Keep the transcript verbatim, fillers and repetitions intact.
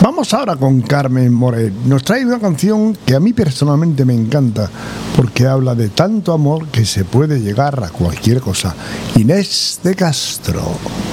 Vamos ahora con Carmen Moret. Nos trae una canción que a mí personalmente me encanta porque habla de tanto amor que se puede llegar a cualquier cosa. Inés de Castro.